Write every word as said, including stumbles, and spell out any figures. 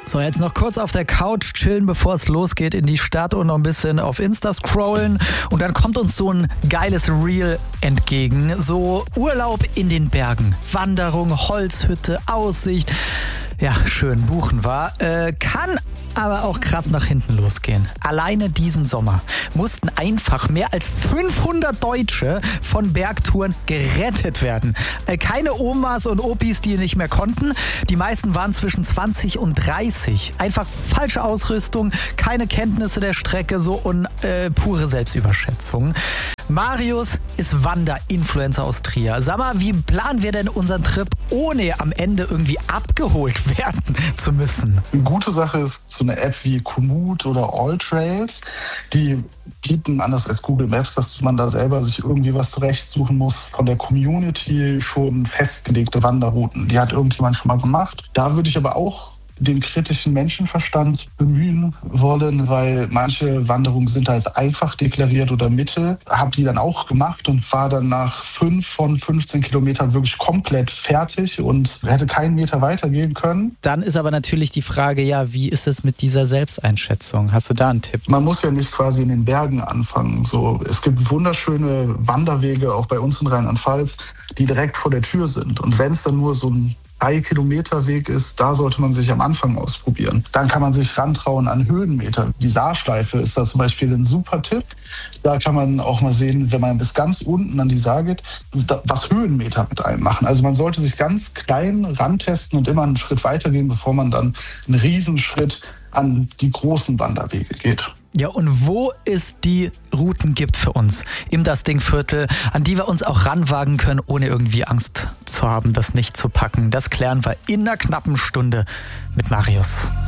So, jetzt noch kurz auf der Couch chillen, bevor es losgeht in die Stadt und noch ein bisschen auf Insta scrollen. Und dann kommt uns so ein geiles Reel entgegen. So Urlaub in den Bergen, Wanderung, Holzhütte, Aussicht. Ja, schön, buchen war. Äh, kann aber auch krass nach hinten losgehen. Alleine diesen Sommer mussten einfach mehr als fünfhundert Deutsche von Bergtouren gerettet werden. Äh, keine Omas und Opis, die nicht mehr konnten. Die meisten waren zwischen zwanzig und dreißig. Einfach falsche Ausrüstung, keine Kenntnisse der Strecke, so und äh, pure Selbstüberschätzung. Marius ist Wander-Influencer aus Trier. Sag mal, wie planen wir denn unseren Trip, ohne am Ende irgendwie abgeholt werden zu müssen? Eine gute Sache ist so eine App wie Komoot oder AllTrails. Die bieten, anders als Google Maps, dass man da selber sich irgendwie was zurechtsuchen muss, von der Community schon festgelegte Wanderrouten. Die hat irgendjemand schon mal gemacht. Da würde ich aber auch den kritischen Menschenverstand bemühen wollen, weil manche Wanderungen sind als einfach deklariert oder mittel. Habe die dann auch gemacht und war dann nach fünf von fünfzehn Kilometern wirklich komplett fertig und hätte keinen Meter weitergehen können. Dann ist aber natürlich die Frage, ja, wie ist es mit dieser Selbsteinschätzung? Hast du da einen Tipp? Man muss ja nicht quasi in den Bergen anfangen. So, es gibt wunderschöne Wanderwege, auch bei uns in Rheinland-Pfalz, die direkt vor der Tür sind. Und wenn es dann nur so ein drei Kilometer Weg ist, da sollte man sich am Anfang ausprobieren. Dann kann man sich rantrauen an Höhenmeter. Die Saarschleife ist da zum Beispiel ein super Tipp. Da kann man auch mal sehen, wenn man bis ganz unten an die Saar geht, was Höhenmeter mit einem machen. Also man sollte sich ganz klein rantesten und immer einen Schritt weitergehen, bevor man dann einen Riesenschritt an die großen Wanderwege geht. Ja, und wo es die Routen gibt für uns im Das Ding-Viertel, an die wir uns auch ranwagen können, ohne irgendwie Angst zu haben, das nicht zu packen, das klären wir in einer knappen Stunde mit Marius.